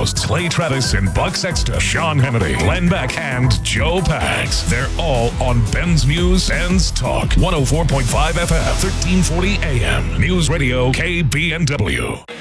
hosts Clay Travis and Buck Sexton, Sean Hannity, Glenn Beck, and Joe Pags. They're all on Ben's News, Ben's Talk, 104.5 FM, 1340 AM. News Radio KBNW.